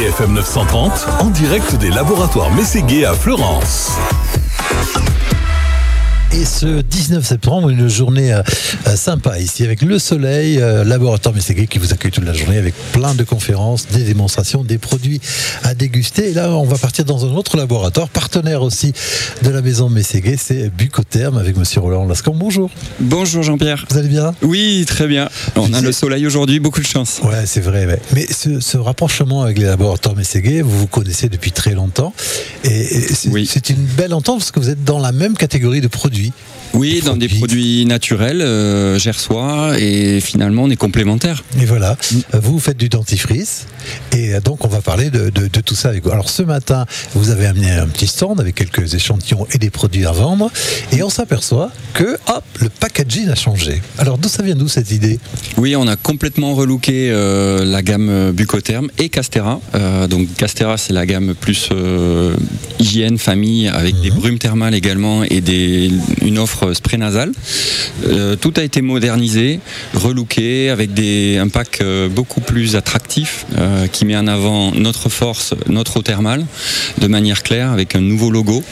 FM 930, en direct des laboratoires Mességuet à Fleurance. Et ce 19 septembre, une journée sympa ici avec le soleil, laboratoire Mességuet qui vous accueille toute la journée avec plein de conférences, des démonstrations, des produits à déguster. Et là, on va partir dans un autre laboratoire, partenaire aussi de la maison Mességuet, c'est Bucotherm avec monsieur Roland Lascombe. Bonjour. Bonjour Jean-Pierre. Vous allez bien ? Oui, très bien. On a le soleil aujourd'hui, beaucoup de chance. Ouais, c'est vrai. Ouais. Mais ce rapprochement avec les laboratoires Mességuet, vous vous connaissez depuis très longtemps. Et c'est une belle entente parce que vous êtes dans la même catégorie de produits. Oui, dans des produits naturels, gersois, et finalement on est complémentaires. Et voilà, vous faites du dentifrice, et donc on va parler de tout ça avec vous. Alors ce matin, vous avez amené un petit stand avec quelques échantillons et des produits à vendre, et on s'aperçoit que, hop, le packaging a changé. Alors d'où ça vient, d'où cette idée ? Oui, on a complètement relooké la gamme Bucotherm et Castera. Donc Castera, c'est la gamme plus hygiène, famille, avec des brumes thermales également, et une offre spray nasal. Tout a été modernisé, relooké avec un pack beaucoup plus attractif qui met en avant notre force, notre eau thermale de manière claire avec un nouveau logo.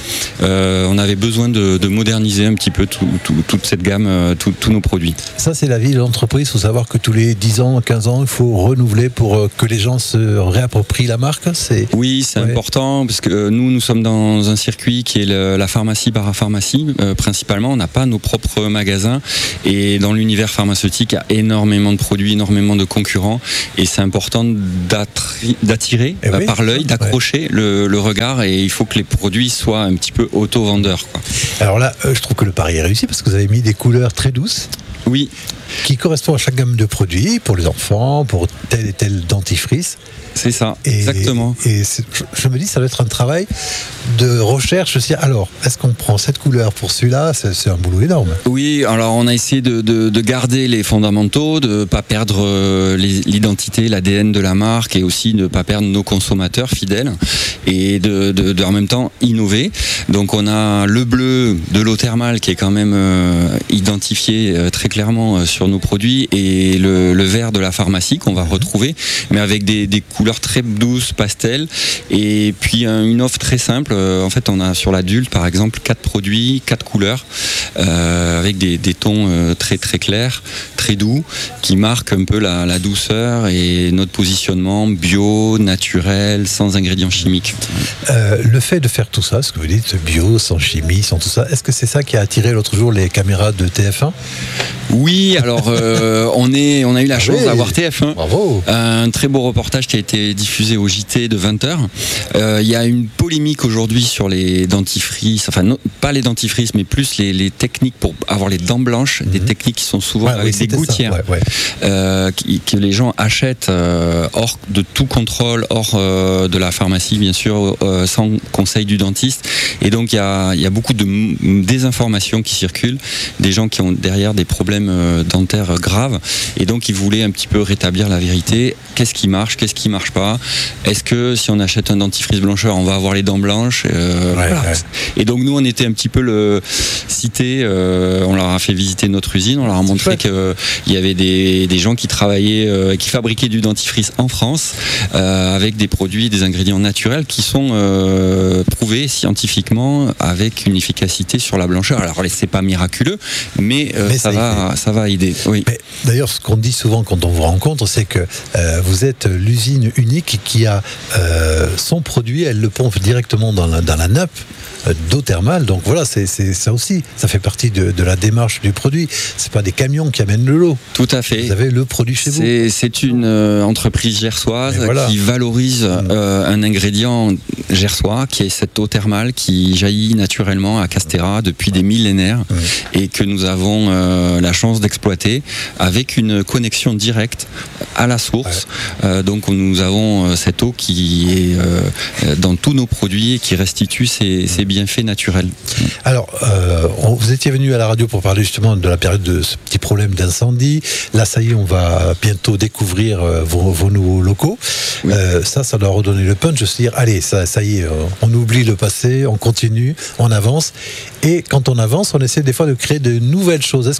On avait besoin de moderniser un petit peu toute cette gamme, tous nos produits. Ça, c'est la vie de l'entreprise. Il faut savoir que tous les 10 ans, 15 ans, il faut renouveler pour que les gens se réapproprient la marque. Oui, c'est important parce que nous sommes dans un circuit qui est la pharmacie parapharmacie principalement. On n'a pas nos propres magasins, et dans l'univers pharmaceutique il y a énormément de produits, énormément de concurrents, et c'est important d'attirer par l'œil, d'accrocher le regard, et il faut que les produits soient un petit peu auto-vendeurs, quoi. Alors là, je trouve que le pari est réussi parce que vous avez mis des couleurs très douces. Oui. Qui correspond à chaque gamme de produits, pour les enfants, pour tel et tel dentifrice. C'est ça, exactement. Et je me dis, ça va être un travail de recherche aussi. Alors, est-ce qu'on prend cette couleur pour celui-là ? C'est un boulot énorme. Oui, alors on a essayé de garder les fondamentaux, de ne pas perdre l'identité, l'ADN de la marque, et aussi de ne pas perdre nos consommateurs fidèles, et de en même temps innover. Donc on a le bleu de l'eau thermale qui est quand même identifié très clairement sur nos produits, et le vert de la pharmacie qu'on va retrouver, mais avec des couleurs très douces, pastel, et puis une offre très simple. En fait, on a sur l'adulte par exemple 4 produits, 4 couleurs, avec des tons très très clairs, très doux, qui marquent un peu la douceur et notre positionnement bio, naturel, sans ingrédients chimiques. Le fait de faire tout ça, ce que vous dites, bio, sans chimie, sans tout ça, est-ce que c'est ça qui a attiré l'autre jour les caméras de TF1 ? Oui, alors on a eu la chance d'avoir TF1. Bravo. Un très beau reportage qui a été diffusé au JT de 20h. Il y a une polémique aujourd'hui sur les dentifrices, enfin non, pas les dentifrices, mais plus les techniques pour avoir les dents blanches, des techniques qui sont souvent avec des gouttières, que les gens achètent hors de tout contrôle, hors de la pharmacie bien sûr, sans conseil du dentiste. Et donc il y a beaucoup de désinformations qui circulent, des gens qui ont derrière des problèmes dentaires graves, et donc ils voulaient un petit peu rétablir la vérité. Qu'est-ce qui marche, qu'est-ce qui marche pas ? Est-ce que si on achète un dentifrice blancheur, on va avoir les dents blanches ? Voilà. Et donc nous, on était un petit peu le cité. On leur a fait visiter notre usine. On leur a montré qu'il y avait des gens qui travaillaient, qui fabriquaient du dentifrice en France, avec des produits, des ingrédients naturels qui sont prouvés scientifiquement avec une efficacité sur la blancheur. Alors c'est pas miraculeux, mais ça va aider. Oui. D'ailleurs, ce qu'on dit souvent quand on vous rencontre, c'est que vous êtes l'usine unique qui a son produit, elle le pompe directement dans la nappe d'eau thermale. Donc voilà, c'est ça aussi, ça fait partie de la démarche du produit. C'est pas des camions qui amènent de l'eau. Tout à fait. Vous avez le produit chez vous. C'est une entreprise gersoise qui valorise un ingrédient gersois, qui est cette eau thermale qui jaillit naturellement à Castera depuis des millénaires, et que nous avons la chance d'exploiter avec une connexion directe à la source. Donc nous avons cette eau qui est dans tous nos produits et qui restitue ces bienfaits naturels. Alors, vous étiez venu à la radio pour parler justement de la période de ce petit problème d'incendie. Là, ça y est, on va bientôt découvrir vos nouveaux locaux. Oui. Ça doit redonner le punch de se dire, allez, ça y est, on oublie le passé, on continue, on avance. Et quand on avance, on essaie des fois de créer de nouvelles choses. Est-ce que vous avez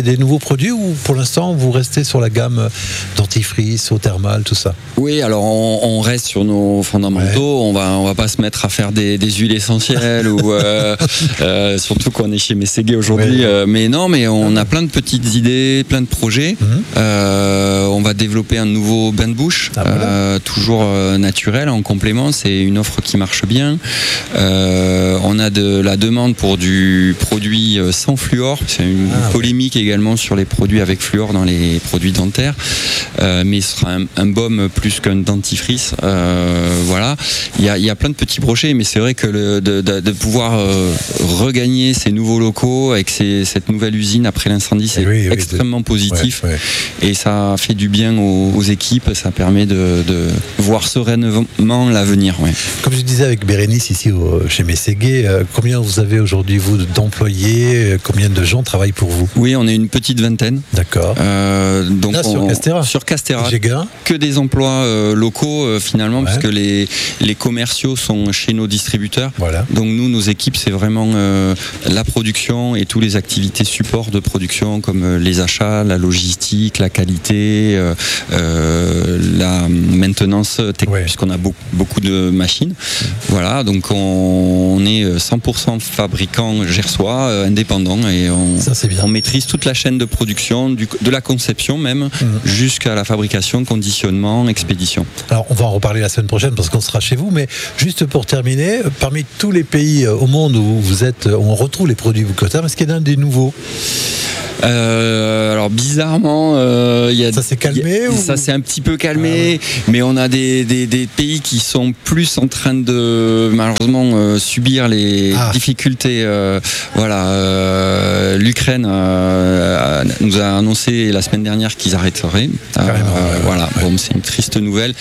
des nouveaux produits ou pour l'instant vous restez sur la gamme dentifrice, eau thermale, tout ça? Oui, alors on reste sur nos fondamentaux. On va pas se mettre à faire des huiles essentielles ou surtout qu'on est chez Mességué aujourd'hui. Mais on a plein de petites idées, plein de projets. On va développer un nouveau bain de bouche, toujours naturel en complément. C'est une offre qui marche bien. On a de la demande pour du produit sans fluor. C'est une polémique également sur les produits avec fluor dans les produits dentaires. Mais ce sera un baume plus qu'un dentifrice. Voilà. Il y a plein de petits projets, mais c'est vrai que de pouvoir regagner ces nouveaux locaux avec cette nouvelle usine après l'incendie, c'est extrêmement positif. Et ça fait du bien aux équipes. Ça permet de voir sereinement l'avenir. Comme je disais avec Bérénice ici chez Mességué, combien vous avez aujourd'hui vous d'employés? Combien de gens travaillent pour vous? Oui, on est une petite vingtaine. D'accord. Donc là, sur Castéra. Sur Castéra. Que des emplois locaux finalement, parce que les commerciaux sont chez nos distributeurs. Voilà. Donc nous, nos équipes, c'est vraiment la production et toutes les activités support de production comme les achats, la logistique, la qualité, la maintenance technique, puisqu'on a beaucoup de machines. Voilà, donc on est 100% fabricant gersois, indépendant, et on maîtrise toute la chaîne de production, de la conception même, jusqu'à la fabrication, conditionnement, expédition. Alors on va en reparler la semaine prochaine parce qu'on sera chez vous, mais juste pour terminer, parmi tous les pays au monde où vous êtes, où on retrouve les produits Bucoterm, est-ce qu'il y en a des nouveaux? Alors bizarrement, ça s'est calmé ça s'est un petit peu calmé, mais on a des pays qui sont plus en train de malheureusement subir les difficultés. L'Ukraine nous a annoncé la semaine dernière qu'ils arrêteraient. Bon, c'est une triste nouvelle,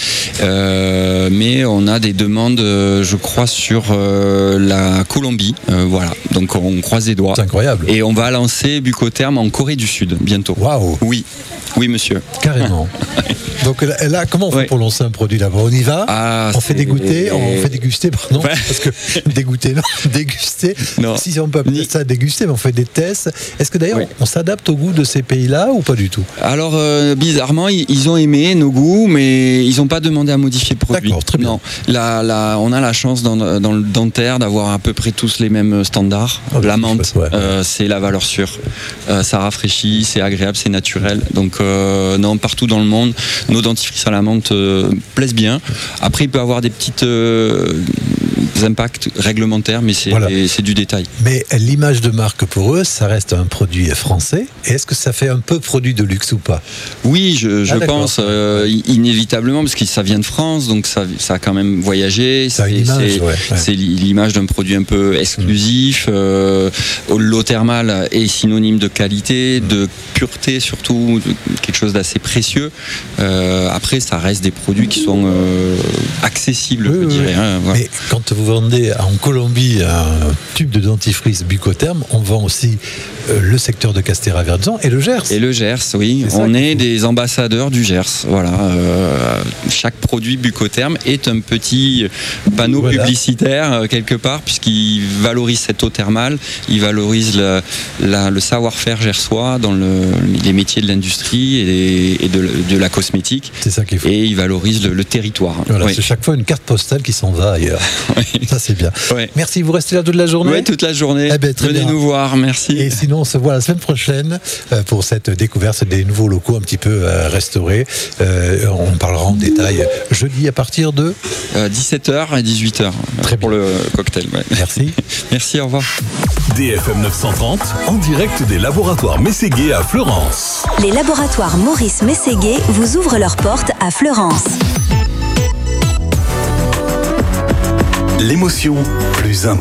mais on a des demandes, je crois, sur la Colombie. Donc on croise les doigts. C'est incroyable. Et on va lancer Bucoterm en Corée du Sud bientôt. Waouh. Oui, monsieur. Carrément. Donc là, comment on fait pour lancer un produit d'abord? On y va, on fait déguster, parce que déguster. Non. Si on peut appeler ça déguster, mais on fait des tests. Est-ce que d'ailleurs on s'adapte au goût de ces pays-là ou pas du tout? Alors bizarrement, ils ont aimé nos goûts, mais ils n'ont pas demandé à modifier le produit. D'accord, très bien. Non, on a la chance dans le dentaire d'avoir à peu près tous les mêmes standards. La menthe, c'est la valeur sûre. Ça rafraîchit, c'est agréable, c'est naturel. Donc partout dans le monde, nos dentifrices à la menthe plaisent bien. Après, il peut y avoir des petites impacts réglementaires, mais c'est du détail. Mais l'image de marque pour eux, ça reste un produit français. Et est-ce que ça fait un peu produit de luxe ou pas? Oui, je pense inévitablement, parce que ça vient de France, donc ça a quand même voyagé. C'est l'image d'un produit un peu exclusif. L'eau thermale est synonyme de qualité, de pureté surtout, quelque chose d'assez précieux. Après, ça reste des produits qui sont accessibles, je dirais. Mais quand vous vendez en Colombie un tube de dentifrice Bucoterm, on vend aussi le secteur de Castéra-Verdun et le Gers. Et le Gers, oui. On est des ambassadeurs du Gers. Voilà. Chaque produit Bucoterm est un petit panneau publicitaire quelque part, puisqu'il valorise cette eau thermale, il valorise le savoir-faire gersois dans les métiers de l'industrie et de la cosmétique. C'est ça qu'il faut. Et il valorise le territoire. Voilà, c'est chaque fois une carte postale qui s'en va ailleurs. Ça, c'est bien. Merci, vous restez là toute la journée? Oui, toute la journée. Venez nous voir, merci. Et sinon, on se voit la semaine prochaine pour cette découverte des nouveaux locaux un petit peu restaurés. On parlera en détail jeudi à partir de 17h et 18h. Très pour le cocktail. Merci. Merci, au revoir. DFM 930, en direct des laboratoires Mességué à Fleurance. Les laboratoires Maurice Mességué vous ouvrent leurs portes à Fleurance. L'émotion plus